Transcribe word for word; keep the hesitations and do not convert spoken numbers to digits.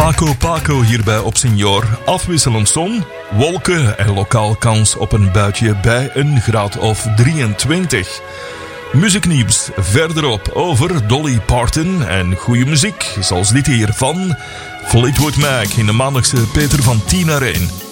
Paco Paco hierbij op Senior. Afwisselend zon, wolken en lokaal kans op een buitje bij een graad of drieëntwintig. Muzieknieuws verderop over Dolly Parton en goede muziek, zoals dit hier van Fleetwood Mac in de maandagse Peter van tien naar één.